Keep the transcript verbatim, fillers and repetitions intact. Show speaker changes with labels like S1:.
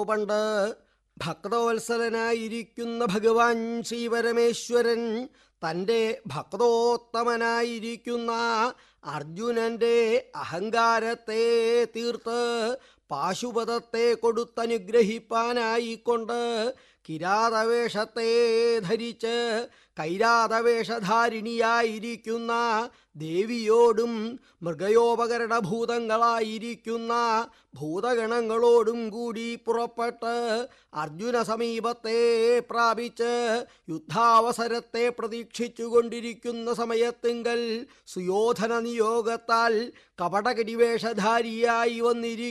S1: പണ്ട് ഭക്തവത്സലനായിരിക്കുന്ന ഭഗവാൻ ശ്രീപരമേശ്വരൻ തൻ്റെ ഭക്തോത്തമനായിരിക്കുന്ന അർജുനൻ്റെ അഹങ്കാരത്തെ തീർത്ത് പാശുപതത്തെ കൊടുത്തനുഗ്രഹിപ്പാനായിക്കൊണ്ട് കിരാതവേഷത്തെ ധരിച്ച് കൈരാതവേഷധാരിണിയായിരിക്കുന്ന ദേവിയോടും മൃഗയോപകരണഭൂതങ്ങളായിരിക്കുന്ന ഭൂതഗണങ്ങളോടും കൂടി പുറപ്പെട്ട് അർജുന സമീപത്തെ പ്രാപിച്ച് യുദ്ധാവസരത്തെ പ്രതീക്ഷിച്ചുകൊണ്ടിരിക്കുന്ന സമയത്തിങ്കൽ സുയോധന നിയോഗത്താൽ കപടകരിവേഷധാരിയായി വന്നിരിക്കും